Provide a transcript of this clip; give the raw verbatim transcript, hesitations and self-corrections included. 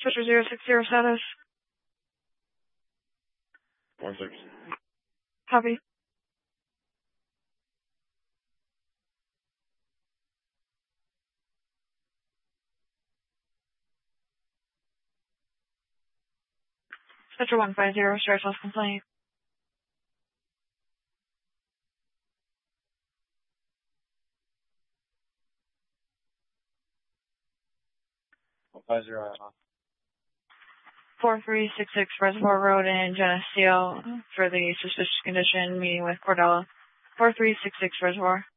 Switcher zero six zero status. One six. Copy. Switcher one five zero, strike loss complaint. One five zero. four three six six Reservoir Road in Geneseo for the suspicious condition meeting with Cordella. four three six six Reservoir.